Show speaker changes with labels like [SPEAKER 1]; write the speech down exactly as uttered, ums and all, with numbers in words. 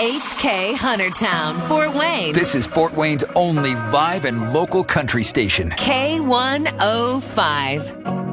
[SPEAKER 1] H K Huntertown, Fort Wayne.
[SPEAKER 2] This is Fort Wayne's only live and local country station.
[SPEAKER 1] K one oh five.